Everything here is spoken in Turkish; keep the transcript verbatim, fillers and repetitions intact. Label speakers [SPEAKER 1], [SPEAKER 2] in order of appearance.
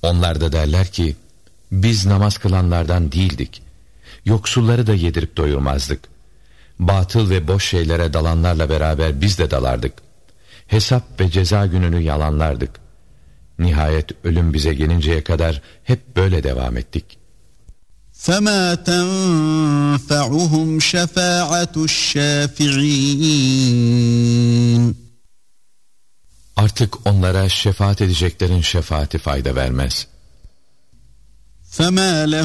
[SPEAKER 1] Onlar da derler ki, biz namaz kılanlardan değildik. Yoksulları da yedirip doyurmazdık. Batıl ve boş şeylere dalanlarla beraber biz de dalardık. Hesap ve ceza gününü yalanlardık. Nihayet ölüm bize gelinceye kadar hep böyle devam ettik.
[SPEAKER 2] فَمَا تَنْفَعُهُمْ شَفَاعَةُ الشَّافِعِينَ
[SPEAKER 1] Artık onlara şefaat edeceklerin şefaati fayda vermez.
[SPEAKER 2] فَمَا